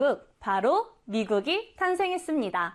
바로 미국이 탄생했습니다.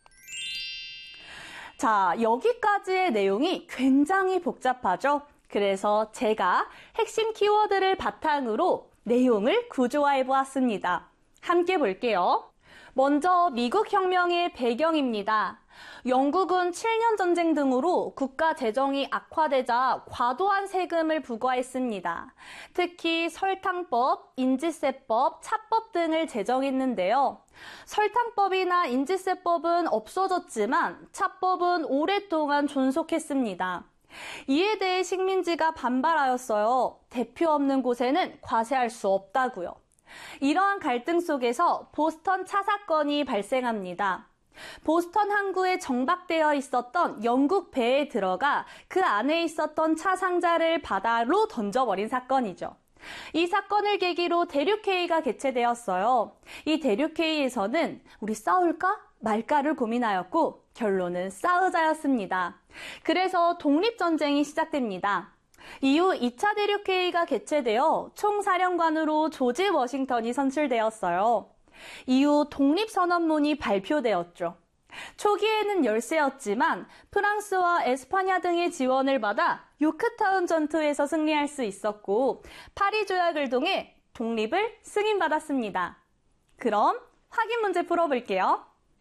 자, 여기까지의 내용이 굉장히 복잡하죠? 그래서 제가 핵심 키워드를 바탕으로 내용을 구조화해 보았습니다. 함께 볼게요. 먼저 미국 혁명의 배경입니다. 영국은 7년 전쟁 등으로 국가 재정이 악화되자 과도한 세금을 부과했습니다. 특히 설탕법, 인지세법, 차법 등을 제정했는데요. 설탕법이나 인지세법은 없어졌지만 차법은 오랫동안 존속했습니다. 이에 대해 식민지가 반발하였어요. 대표 없는 곳에는 과세할 수 없다고요. 이러한 갈등 속에서 보스턴 차 사건이 발생합니다. 보스턴 항구에 정박되어 있었던 영국 배에 들어가 그 안에 있었던 차 상자를 바다로 던져버린 사건이죠. 이 사건을 계기로 대륙회의가 개최되었어요. 이 대륙회의에서는 우리 싸울까 말까를 고민하였고 결론은 싸우자였습니다. 그래서 독립전쟁이 시작됩니다. 이후 2차 대륙회의가 개최되어 총사령관으로 조지 워싱턴이 선출되었어요. 이후 독립선언문이 발표되었죠. 초기에는 열세였지만 프랑스와 에스파냐 등의 지원을 받아 요크타운 전투에서 승리할 수 있었고 파리 조약을 통해 독립을 승인받았습니다. 그럼 확인 문제 풀어볼게요.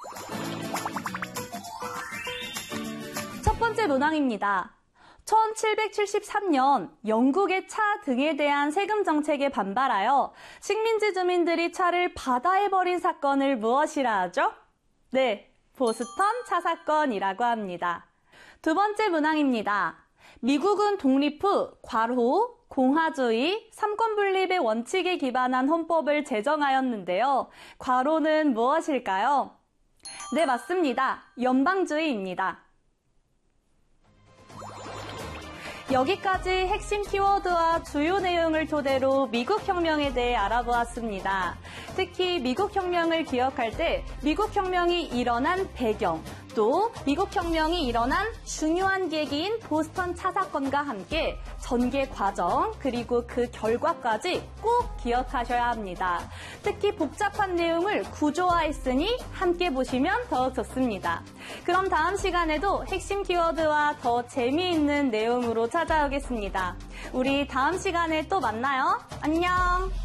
첫 번째 문항입니다. 1773년 영국의 차 등에 대한 세금 정책에 반발하여 식민지 주민들이 차를 바다에 버린 사건을 무엇이라 하죠? 네, 보스턴 차 사건이라고 합니다. 두 번째 문항입니다. 미국은 독립 후 괄호, 공화주의, 삼권분립의 원칙에 기반한 헌법을 제정하였는데요. 괄호는 무엇일까요? 네, 맞습니다. 연방주의입니다. 여기까지 핵심 키워드와 주요 내용을 토대로 미국 혁명에 대해 알아보았습니다. 특히 미국 혁명을 기억할 때 미국 혁명이 일어난 배경, 또 미국 혁명이 일어난 중요한 계기인 보스턴 차 사건과 함께 전개 과정 그리고 그 결과까지 꼭 기억하셔야 합니다. 특히 복잡한 내용을 구조화했으니 함께 보시면 더욱 좋습니다. 그럼 다음 시간에도 핵심 키워드와 더 재미있는 내용으로 찾아오겠습니다. 우리 다음 시간에 또 만나요. 안녕!